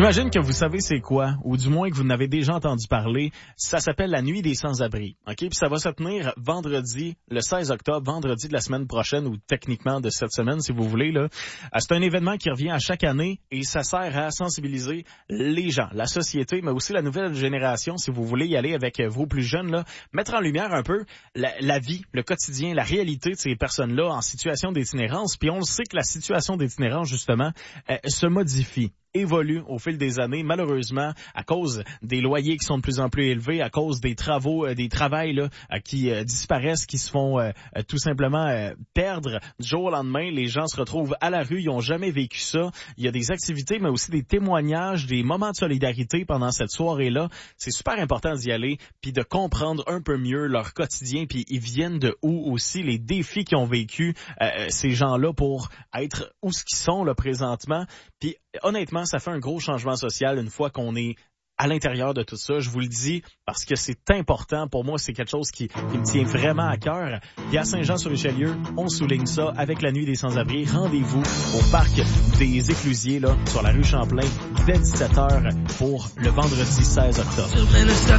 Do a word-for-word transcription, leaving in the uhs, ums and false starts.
J'imagine que vous savez c'est quoi, ou du moins que vous n'avez déjà entendu parler. Ça s'appelle la Nuit des sans-abri. OK? Puis ça va se tenir vendredi, le seize octobre, vendredi de la semaine prochaine, ou techniquement de cette semaine, si vous voulez, là. C'est un événement qui revient à chaque année et ça sert à sensibiliser les gens, la société, mais aussi la nouvelle génération, si vous voulez y aller avec vos plus jeunes, là. Mettre en lumière un peu la, la vie, le quotidien, la réalité de ces personnes-là en situation d'itinérance. Puis on le sait que la situation d'itinérance, justement, euh, se modifie, évolue au fil des années, malheureusement, à cause des loyers qui sont de plus en plus élevés, à cause des travaux, euh, des travails là, euh, qui euh, disparaissent, qui se font euh, euh, tout simplement euh, perdre du jour au lendemain. Les gens se retrouvent à la rue, ils n'ont jamais vécu ça. Il y a des activités, mais aussi des témoignages, des moments de solidarité pendant cette soirée-là. C'est super important d'y aller, puis de comprendre un peu mieux leur quotidien, puis ils viennent de où aussi, les défis qu'ils ont vécu euh, ces gens-là pour être où ce qu'ils sont là présentement. Puis honnêtement, ça fait un gros changement social une fois qu'on est à l'intérieur de tout ça. Je vous le dis parce que c'est important. Pour moi, c'est quelque chose qui, qui me tient vraiment à cœur. Puis à Saint-Jean-sur-Richelieu, on souligne ça avec la Nuit des sans-abri. Rendez-vous au parc des Éclusiers, là, sur la rue Champlain, dès dix-sept heures pour le vendredi seize octobre.